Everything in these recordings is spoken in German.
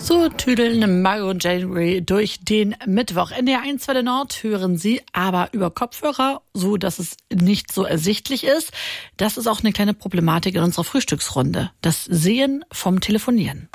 So tüdeln Mario und January durch den Mittwoch. NDR 1 Welle Nord hören Sie aber über Kopfhörer, so dass es nicht so ersichtlich ist. Das ist auch eine kleine Problematik in unserer Frühstücksrunde. Das Sehen vom Telefonieren.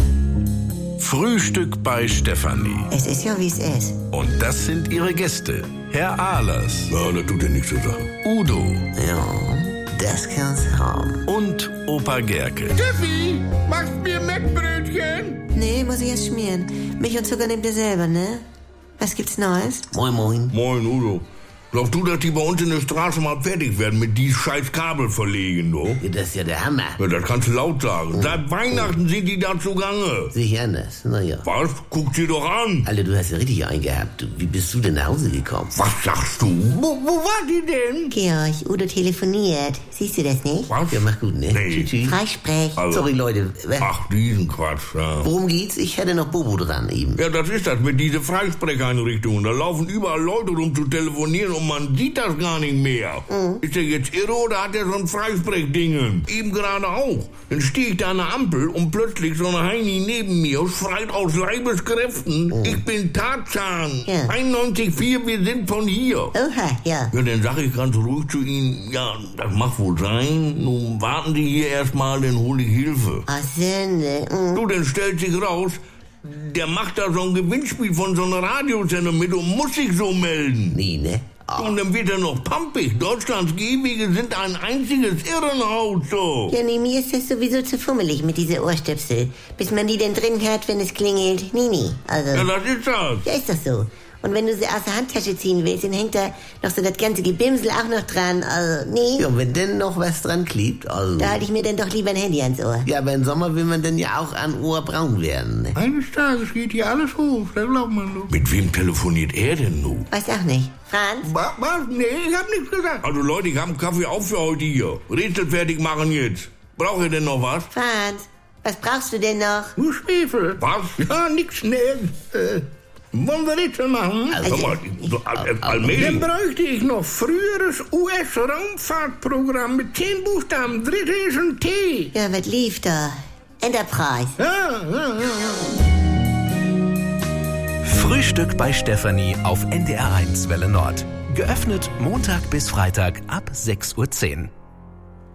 Frühstück bei Stefanie. Es ist ja, wie es ist. Und das sind ihre Gäste. Herr Ahlers. Ja, das tut ja nichts zur Sache. Udo. Ja, das kann's haben. Und Opa Gerke. Steffi, machst mir Mettbrötchen? Nee, muss ich erst schmieren. Milch und Zucker nehmt ihr selber, ne? Was gibt's Neues? Moin, moin. Moin, Udo. Glaubst du, dass die bei uns in der Straße mal fertig werden mit die scheiß Kabel verlegen, du? Ja, das ist ja der Hammer. Ja, das kannst du laut sagen. Seit Weihnachten sind die da zugange. Sich anders, naja. Was? Guck sie doch an. Alter, du hast ja richtig eingehabt. Du, wie bist du denn nach Hause gekommen? Was sagst du? Wo war die denn? Georg, Udo telefoniert. Siehst du das nicht? Was? Ja, mach gut, ne? Nee. Tschüss. Freisprech. Also, Sorry, Leute. Ach, diesen Quatsch, ja. Worum geht's? Ich hätte noch Bobo dran eben. Ja, das ist das mit diesen Freisprecheinrichtungen. Da laufen überall Leute rum zu telefonieren und man sieht das gar nicht mehr. Ist der jetzt irre oder hat er so ein Freisprechding? Eben gerade auch. Dann stehe ich da an der Ampel und plötzlich so eine Heini neben mir schreit aus Leibeskräften, ich bin Tarzan. Ja. 91,4, wir sind von hier. Oha, ja. Ja, dann sag ich ganz ruhig zu ihm, ja, das mag wohl sein. Nun warten Sie hier erstmal, dann hole ich Hilfe. Ach, Sünde. Du, dann stellt sich raus, der macht da so ein Gewinnspiel von so einer Radiosendung mit und muss sich so melden. Nee, ne? Und dann wird er noch pampig. Deutschlands Gehwege sind ein einziges Irrenhaus, so. Ja, nee, mir ist das sowieso zu fummelig mit dieser Ohrstöpsel. Bis man die denn drin hört, wenn es klingelt. Nee. Also, Ja, das ist das. ja, ist doch so. Und wenn du sie aus der Handtasche ziehen willst, dann hängt da noch so das ganze Gebimsel auch noch dran. Also, nee. Ja, und wenn denn noch was dran klebt, also... Da halte ich mir dann doch lieber ein Handy ans Ohr. Ja, aber im Sommer will man dann ja auch an Ohr braun werden, ne? Eines Tages geht hier alles hoch, das glaubt man doch. Mit wem telefoniert er denn nun? Weiß auch nicht. Franz? Was? Nee, ich hab nichts gesagt. Also Leute, ich hab einen Kaffee auf für heute hier. Rätsel fertig machen jetzt. Braucht ihr denn noch was? Franz, was brauchst du denn noch? Nur Schwefel. Was? Ja, nix schnell. Wollen wir Rätsel machen? Also, Sag mal, allmählich. Dann bräuchte ich noch früheres US-Raumfahrtprogramm mit 10 Buchstaben. Dritte ist ein T. Ja, was lief da? Enterprise. Ja. Frühstück bei Stefanie auf NDR 1 Welle Nord. Geöffnet Montag bis Freitag ab 6:10 Uhr.